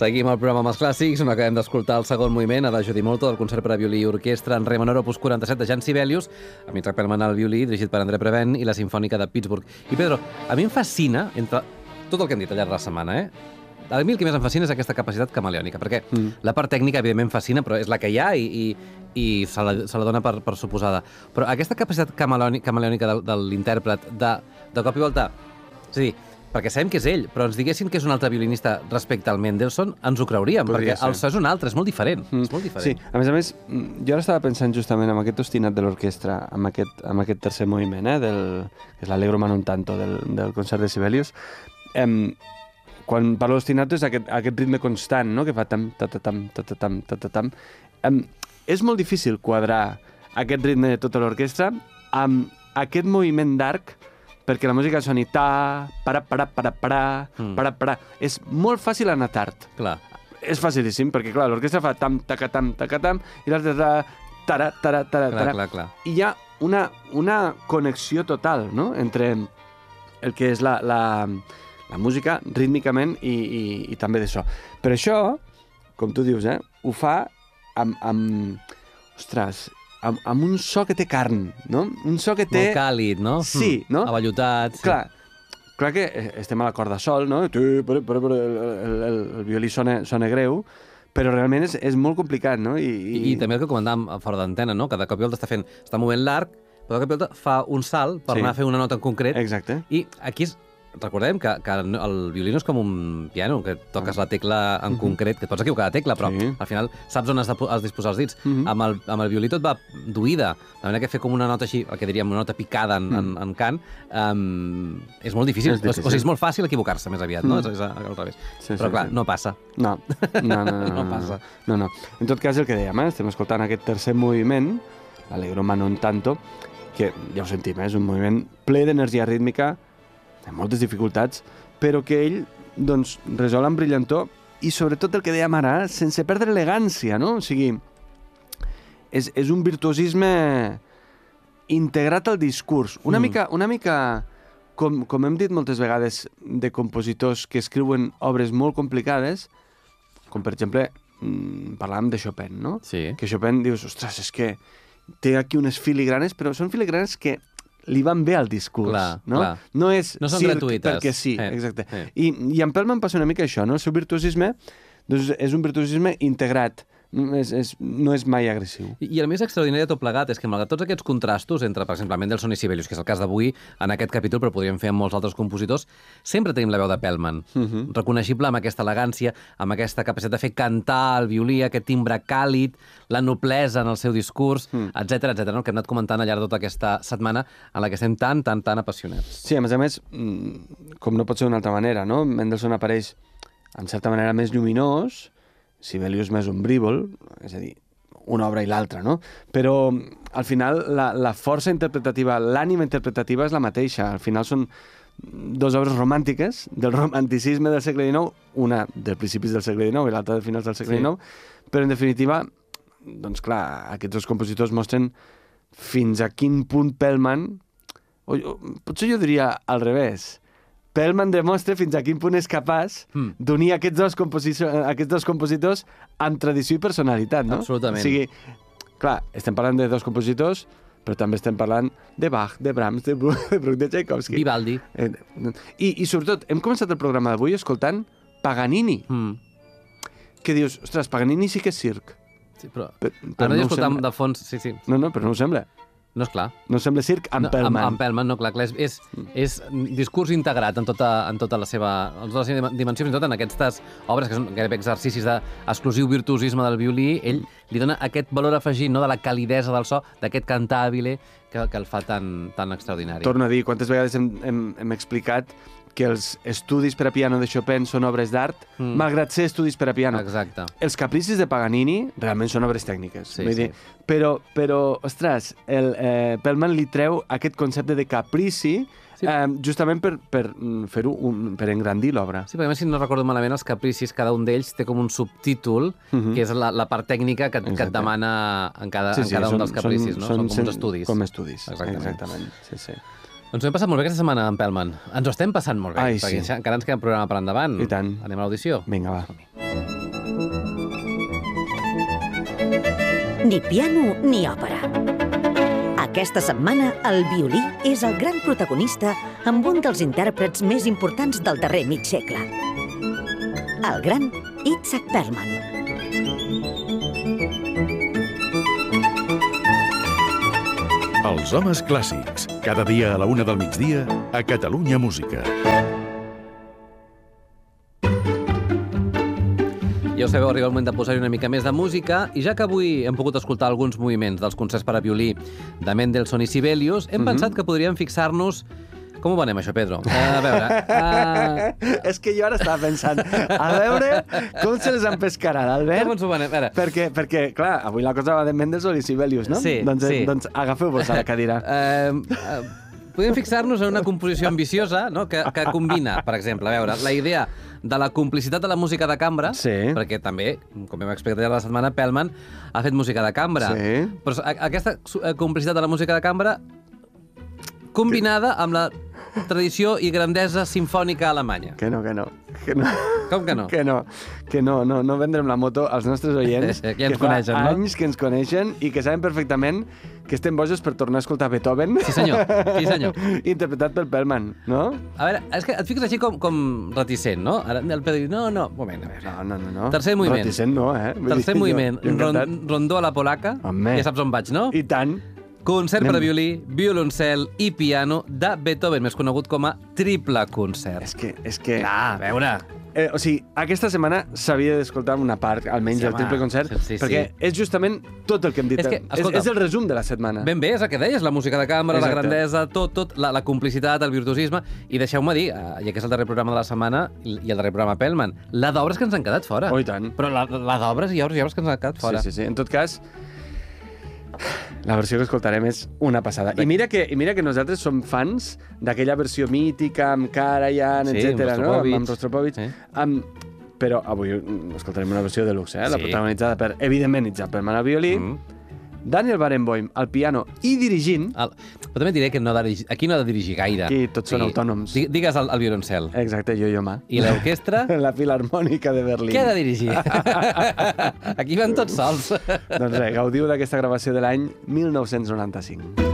Seguim el programa amb els clàssics, on acabem d'escoltar el segon moviment, Adagio di Molto, del concert per a violí i orquestra en re menor opus 47 de Jan Sibelius, amb Isaac Perlman al violí, dirigit per André Prevent, i la Simfònica de Pittsburgh. I Pedro, a mi em fascina, entre tot el que hem dit al llarg de la setmana, a mi el que més em fascina és aquesta capacitat camaleònica, perquè la part tècnica, evidentment, fascina, però és la que hi ha i se la dona per suposada. Però aquesta capacitat camaleònica de l'intèrpret, de cop i volta... És a dir, perquè sabem que és ell, però ens diguessin que és un altre violinista respecte al Mendelssohn, ens ho creuríem, perquè el so és un altre, és molt diferent. És molt diferent. Sí, a més, jo ara estava pensant justament en aquest ostinat de l'orquestra, amb aquest tercer moviment, que és l'Allegro ma non tanto del concert de Sibelius. Quan parlo d'ostinato és aquest ritme constant, no?, que fa tam, ta-ta-tam, ta-ta-tam, ta-ta-tam. És molt difícil quadrar aquest ritme de tota l'orquestra amb aquest moviment d'arc perquè la música soni ta, para. És molt fàcil anar tard. Clar. És facilíssim, perquè clar, l'orquestra fa tam, taca-tam, taca-tam, i l'altra tara. Clar. I hi ha una connexió total, no?, entre el que és la música rítmicament i també de so. Però això, com tu dius, ho fa amb un so que té carn, no? Un so que té... Molt càlid, no? Sí, no? Avellotat. Sí. Clar que estem a la corda sol, no? El violí sona greu, però realment és molt complicat, no? I també el que comentàvem fora d'antena, no? Que de cop i volta està movent l'arc, però de cop i volta fa un salt per anar a fer una nota en concret. Exacte. I aquí recordem que el violí no és com un piano, que toques la tecla en concret, que et pots equivocar de tecla, però al final saps on has de disposar els dits. Amb el violí tot va d'oïda, de manera que fer com una nota així, el que diríem una nota picada en cant, és molt difícil. O sigui, és molt fàcil equivocar-se més aviat, no? És al revés. Però clar, no passa. No passa. No. En tot cas, el que dèiem, estem escoltant aquest tercer moviment, l'Allegro ma non tanto, que ja ho sentim, és un moviment ple d'energia rítmica, amb moltes dificultats, però que ell doncs, resol amb brillantor i sobretot el que dèiem ara, sense perdre elegància, no? O sigui, és un virtuosisme integrat al discurs. Una mica com hem dit moltes vegades de compositors que escriuen obres molt complicades, com per exemple parlàvem de Chopin, no? Sí. Que Chopin dius, ostres, és que té aquí unes filigranes, però són filigranes que li van bé al discurs, no? Clar. No és no són circ gratuïtes. perquè sí, exacte. I en Perlman passa una mica això, no? El seu virtuosisme doncs, és un virtuosisme integrat, no és mai agressiu. I el més extraordinari de tot plegat és que, malgrat tots aquests contrastos entre, per exemple, Mendelssohn i Sibelius, que és el cas d'avui en aquest capítol, però podríem fer amb molts altres compositors, sempre tenim la veu de Perlman, reconeixible amb aquesta elegància, amb aquesta capacitat de fer cantar el violí, aquest timbre càlid, la noblesa en el seu discurs, etc, no? Que hem anat comentant al llarg de tota aquesta setmana en la que estem tan apassionats. Sí, a més, com no pot ser d'una altra manera, no? Mendelssohn apareix, en certa manera, més lluminós, Sibelius més ombrívol, és a dir, una obra i l'altra, no? Però, al final, la força interpretativa, l'ànima interpretativa és la mateixa. Al final són dues obres romàntiques, del romanticisme del segle XIX, una de principis del segle XIX i l'altra de finals del segle XIX, però, en definitiva, doncs, clar, aquests dos compositors mostren fins a quin punt Perlman... Potser jo diria al revés. Perlman demostra fins a quin punt és capaç d'unir aquests dos compositors amb tradició i personalitat, no? Absolutament. O sigui, clar, estem parlant de dos compositors, però també estem parlant de Bach, de Brahms, de Bruch, de Tchaikovsky. Vivaldi. I sobretot, hem començat el programa d'avui escoltant Paganini. Que dius, ostres, Paganini sí que és circ. Sí, però ara no escoltam de fons... Sí. No, però no ho sembla. No, és clar. No sembla circ amb Perlman. Amb Perlman, no, clar. És discurs integrat en tota la seva dimensió, fins i tot en aquestes obres que són gairebé exercicis d'exclusiu virtuosisme del violí, ell li dona aquest valor afegit, no?, de la calidesa del so, d'aquest cantabile que el fa tan extraordinari. Torno a dir, quantes vegades hem explicat que els estudis per a piano de Chopin són obres d'art, malgrat ser estudis per a piano. Exacte. Els capricis de Paganini realment són obres tècniques. Sí, vull dir, però, ostres, Perlman li treu aquest concepte de caprici justament per fer-ho, per engrandir l'obra. Sí, perquè si no recordo malament, els capricis, cada un d'ells té com un subtítol, que és la part tècnica que et demana en cada un dels capricis, no? Són com uns estudis. Com estudis, exactament. Sí. Ens ho hem passat molt bé aquesta setmana, en Perlman. Ens ho estem passant molt bé, perquè encara ens queda un programa per endavant. I tant. Anem a l'audició? Vinga, va. ni piano ni òpera. Aquesta setmana, el violí és el gran protagonista amb un dels intèrprets més importants del darrer mig segle, el gran Itzhak Perlman. Els homes clàssics, cada dia a la 1 del migdia, a Catalunya Música. Ja ho sabeu, arriba el moment de posar-hi una mica més de música, i ja que avui hem pogut escoltar alguns moviments dels concerts per a violí de Mendelssohn i Sibelius, hem pensat que podríem fixar-nos... Com ho venem, això, Pedro? A veure... És que jo ara estava pensant, a veure com se les empescarà l'Albert. Com ens ho venem? A veure... Perquè, clar, avui la cosa va de Mendelssohn i Sibelius, no? Sí, sí. Doncs agafeu-vos a la cadira. Podem fixar-nos en una composició ambiciosa, no? que combina, per exemple, a veure, la idea de la complicitat de la música de cambra, perquè també, com hem explicat ja la setmana, Perlman ha fet música de cambra. Sí. Però aquesta complicitat de la música de cambra combinada amb la tradició i grandesa simfònica alemanya. Que no. Com que no? Que no vendrem la moto als nostres oients, que ja ens coneixen, no? Anys que ens coneixen i que saben perfectament que estem bojos per tornar a escoltar Beethoven. Sí, senyor. Interpretat per Perlman, no? A veure, és que et fiques així com reticent, no? Ara el Pedro diu, no, moment, a veure. No. Tercer moviment. Reticent no, Tercer moviment, rondó a la polaca. Home. Ja saps on vaig, no? I tant. Concert per a violí, violoncel i piano de Beethoven, més conegut com a triple concert. És que... Clar, a veure... O sigui, aquesta setmana s'havia d'escoltar una part, almenys, del triple concert, perquè és justament tot el que hem dit. És el resum de la setmana. Ben bé, és el que deies, la música de cambra, la grandesa, tot, la complicitat, el virtuosisme, i deixeu-me dir, ja que és el darrer programa de la setmana i el darrer programa Perlman, la d'obres que ens han quedat fora. Oh, i tant. Però la d'obres i obres que ens han quedat fora. Sí. En tot cas, la versió que escoltarem és una passada. I mira que nosaltres som fans d'aquella versió mítica, amb Karajan, etc., no? Amb Rostropovich. Però avui escoltarem una versió de luxe, la protagonitzada per, evidentment, Itzhak Perlman al violí, Daniel Barenboim al piano i dirigint... Però també diré que aquí no ha de dirigir gaire. Aquí tots són autònoms. Digues el violoncel. Exacte, Yo-Yo Ma. I l'orquestra? La Filarmònica de Berlín. Què ha de dirigir? Aquí van tots sols. Doncs res, gaudiu d'aquesta gravació de l'any 1995.